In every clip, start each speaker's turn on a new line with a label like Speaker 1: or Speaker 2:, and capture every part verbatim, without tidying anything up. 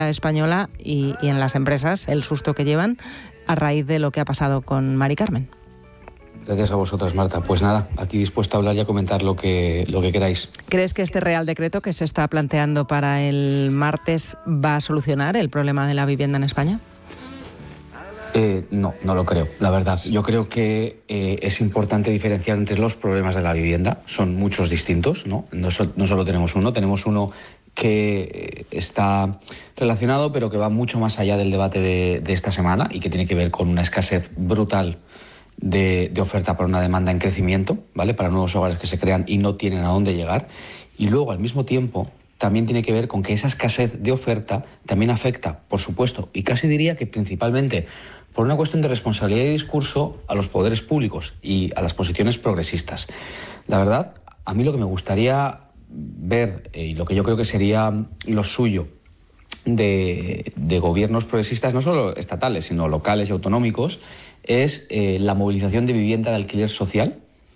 Speaker 1: española y, y en las empresas, el susto que llevan a raíz de lo que ha pasado con Mari Carmen.
Speaker 2: Gracias a vosotras, Marta. Pues nada, aquí dispuesto a hablar y a comentar lo que, lo que queráis.
Speaker 1: ¿Crees que este Real Decreto que se está planteando para el martes va a solucionar el problema de la vivienda en España?
Speaker 2: Eh, no, no lo creo, la verdad. Yo creo que eh, es importante diferenciar entre los problemas de la vivienda. Son muchos distintos, ¿no? No, so, no solo tenemos uno, tenemos uno que está relacionado, pero que va mucho más allá del debate de, de esta semana y que tiene que ver con una escasez brutal de, de oferta para una demanda en crecimiento, ¿vale? Para nuevos hogares que se crean y no tienen a dónde llegar. Y luego, al mismo tiempo, también tiene que ver con que esa escasez de oferta también afecta, por supuesto, y casi diría que principalmente por una cuestión de responsabilidad y discurso, a los poderes públicos y a las posiciones progresistas. La verdad, a mí lo que me gustaría ver, eh, y lo que yo creo que sería lo suyo de, de gobiernos progresistas, no solo estatales, sino locales y autonómicos, es eh, la movilización de vivienda de alquiler social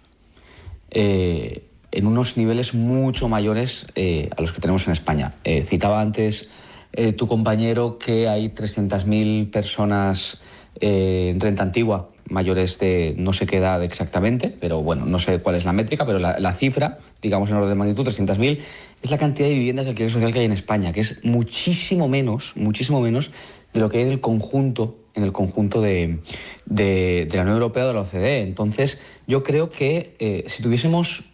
Speaker 2: eh, en unos niveles mucho mayores eh, a los que tenemos en España. Eh, citaba antes eh, tu compañero que hay trescientas mil personas eh, en renta antigua, mayores de no sé qué edad exactamente, pero bueno, no sé cuál es la métrica, pero la, la cifra, digamos en orden de magnitud, trescientas mil, es la cantidad de viviendas de alquiler social que hay en España, que es muchísimo menos, muchísimo menos de lo que hay en el conjunto, en el conjunto de, de, de la Unión Europea o de la O C D E. Entonces, yo creo que eh, si tuviésemos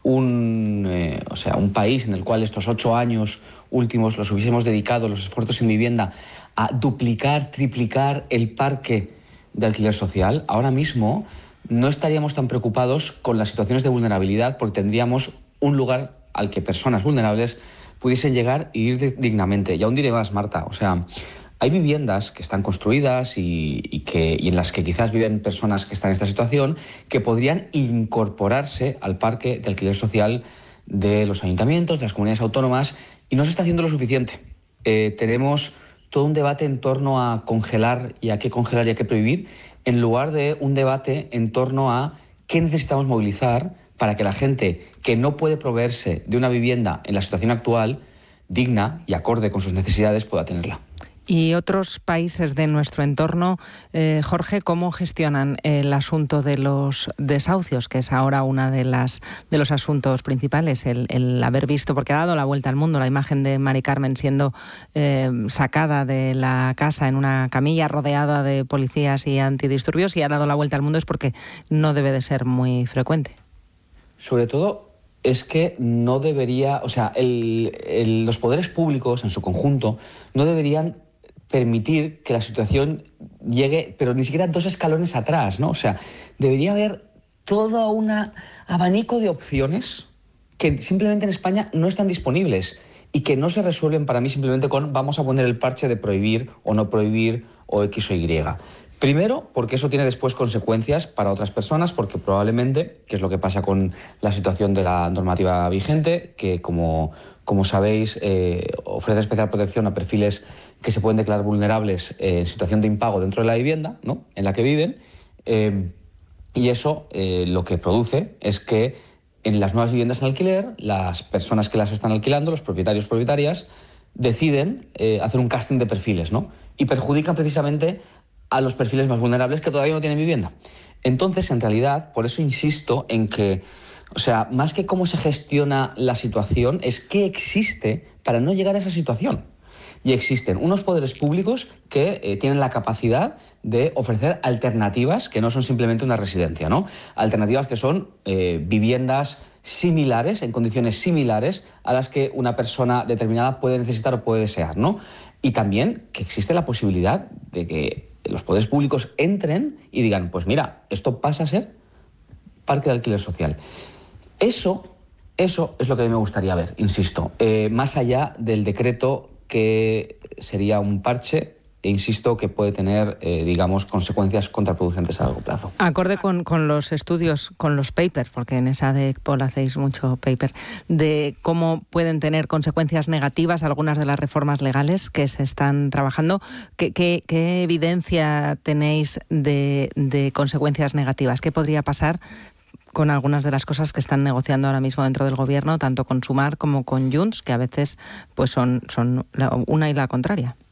Speaker 2: un, eh, o sea, un país en el cual estos ocho años últimos los hubiésemos dedicado, los esfuerzos en vivienda, a duplicar, triplicar el parque de alquiler social, ahora mismo no estaríamos tan preocupados con las situaciones de vulnerabilidad porque tendríamos un lugar al que personas vulnerables pudiesen llegar y ir dignamente. Y aún diré más, Marta, o sea, hay viviendas que están construidas y, y, que, y en las que quizás viven personas que están en esta situación que podrían incorporarse al parque de alquiler social de los ayuntamientos, de las comunidades autónomas, y no se está haciendo lo suficiente. Eh, tenemos todo un debate en torno a congelar y a qué congelar y a qué prohibir, en lugar de un debate en torno a qué necesitamos movilizar para que la gente que no puede proveerse de una vivienda en la situación actual, digna y acorde con sus necesidades, pueda tenerla.
Speaker 1: Y otros países de nuestro entorno, eh, Jorge, ¿cómo gestionan el asunto de los desahucios, que es ahora una de las de los asuntos principales? El, el haber visto, porque ha dado la vuelta al mundo, la imagen de Mari Carmen siendo eh, sacada de la casa en una camilla rodeada de policías y antidisturbios, y ha dado la vuelta al mundo es porque no debe de ser muy frecuente.
Speaker 2: Sobre todo es que no debería, o sea, el, el, los poderes públicos en su conjunto no deberían permitir que la situación llegue, pero ni siquiera dos escalones atrás, ¿no? O sea, debería haber todo un abanico de opciones que simplemente en España no están disponibles y que no se resuelven para mí simplemente con vamos a poner el parche de prohibir o no prohibir o X o Y. Primero, porque eso tiene después consecuencias para otras personas, porque probablemente, que es lo que pasa con la situación de la normativa vigente, que como, como sabéis eh, ofrece especial protección a perfiles que se pueden declarar vulnerables eh, en situación de impago dentro de la vivienda, ¿no?, en la que viven, eh, y eso eh, lo que produce es que en las nuevas viviendas en alquiler, las personas que las están alquilando, los propietarios propietarias, deciden eh, hacer un casting de perfiles, ¿no?, y perjudican precisamente a los perfiles más vulnerables que todavía no tienen vivienda. Entonces, en realidad, por eso insisto en que, o sea, más que cómo se gestiona la situación, es qué existe para no llegar a esa situación. Y existen unos poderes públicos que eh, tienen la capacidad de ofrecer alternativas que no son simplemente una residencia, ¿no? Alternativas que son eh, viviendas similares, en condiciones similares a las que una persona determinada puede necesitar o puede desear, ¿no? Y también que existe la posibilidad de que los poderes públicos entren y digan, pues mira, esto pasa a ser parque de alquiler social. Eso, eso es lo que a mí me gustaría ver, insisto, eh, más allá del decreto que sería un parche, e insisto que puede tener, eh, digamos, consecuencias contraproducentes a largo plazo.
Speaker 1: Acorde con, con los estudios, con los papers, porque en esa de Ecpol hacéis mucho paper, de cómo pueden tener consecuencias negativas algunas de las reformas legales que se están trabajando, ¿qué, qué, qué evidencia tenéis de, de consecuencias negativas? ¿Qué podría pasar con algunas de las cosas que están negociando ahora mismo dentro del gobierno, tanto con Sumar como con Junts, que a veces pues son, son una y la contraria.